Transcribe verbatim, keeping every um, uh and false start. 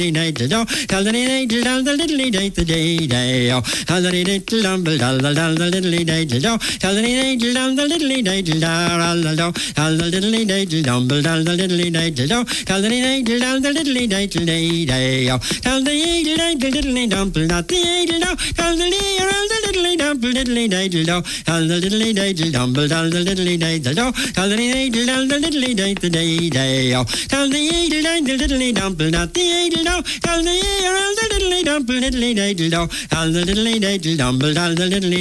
do, tell the day to down the little day the day day. Oh, tell the day to dumble down the down the little day to do, tell the day to down the little day to down the do, tell the little day to dumble down the little day to do, tell the day to down the little day to day day. Oh, tell the day to down the little dumble not the day to do, tell the day around the little dumble little day to do, tell the little day to dumble down the little day to do, tell the day to down the little day to day day. Oh, tell the day to down the little dumble not the day to do. Tell the around the little dumble little day to do, tell the little day to dumble down the little